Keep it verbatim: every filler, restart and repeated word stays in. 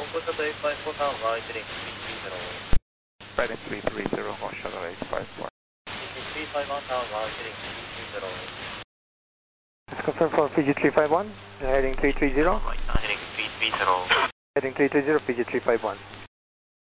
Concord Shuttle eight five four tower, heading three three zero. Heading three three zero, Concord Shuttle eight five four. three five one tower, heading three three zero. Let's confirm for Fiji three five one, heading three three zero. Right, now heading three three zero. Heading three three zero, Fiji three five one.